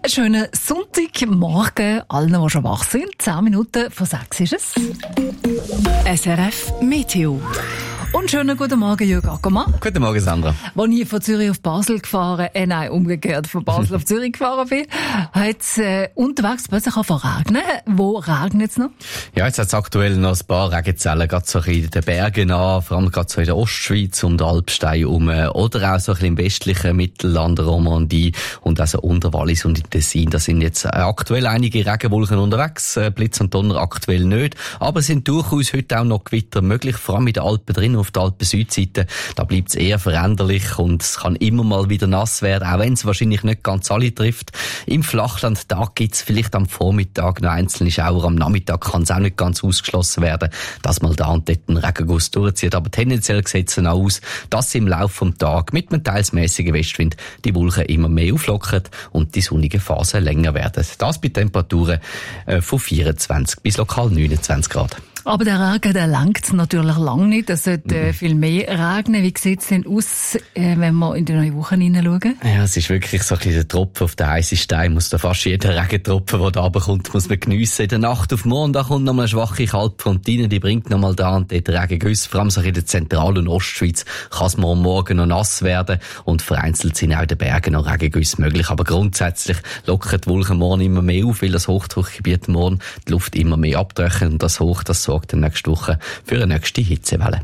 Einen schönen Sonntagmorgen allen, die schon wach sind. 10 Minuten vor 6 ist es. SRF Meteo. Und schönen guten Morgen, Jürg Ackermann. Guten Morgen, Sandra. Als ich von Zürich auf Basel gefahren, umgekehrt, von Basel auf Zürich gefahren bin, hat es unterwegs plötzlich regnen. Wo regnet es noch? Ja, jetzt hat es aktuell noch ein paar Regenzellen, gerade so in den Bergen an, vor allem gerade so in der Ostschweiz um den Alpstein herum, oder auch so ein bisschen im westlichen Mittelland, Romandie und also unter Wallis und im Tessin. Da sind jetzt aktuell einige Regenwolken unterwegs, Blitz und Donner aktuell nicht, aber es sind durchaus heute auch noch Gewitter möglich, vor allem in den Alpen drin, auf der Alpen-Südseite. Da bleibt es eher veränderlich und es kann immer mal wieder nass werden, auch wenn es wahrscheinlich nicht ganz alle trifft. Im Flachland, da gibt es vielleicht am Vormittag noch einzelne Schauer, am Nachmittag kann es auch nicht ganz ausgeschlossen werden, dass mal da und dort ein Regenguss durchzieht. Aber tendenziell sieht es auch aus, dass im Laufe des Tages mit einem teils mäßigen Westwind die Wolken immer mehr auflockern und die sonnigen Phasen länger werden. Das bei Temperaturen von 24 bis lokal 29 Grad. Aber der Regen, der langt natürlich lang nicht. Es sollte viel mehr regnen. Wie sieht es denn aus, wenn wir in die neue Woche hineinschauen? Ja, es ist wirklich so ein bisschen der Tropfen auf den heißen Stein. Muss da fast jeden Regentropfen, der da runterkommt, muss man geniessen. In der Nacht auf morgen, da kommt nochmal eine schwache Kaltfrontine, die bringt nochmal da und dort Regengüsse. Vor allem so in der Zentral- und Ostschweiz kann es morgen noch nass werden und vereinzelt sind auch in den Bergen noch Regengüsse möglich. Aber grundsätzlich lockern die Wolken morgen immer mehr auf, weil das Hochdruckgebiet morgen die Luft immer mehr abtrocknet und das Hoch, das sorgt in der nächsten Woche für eine nächste Hitzewelle.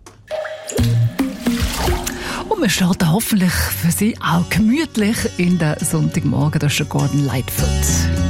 Und wir starten hoffentlich für Sie auch gemütlich in den Sonntagmorgen. Das ist der Gordon Lightfoot.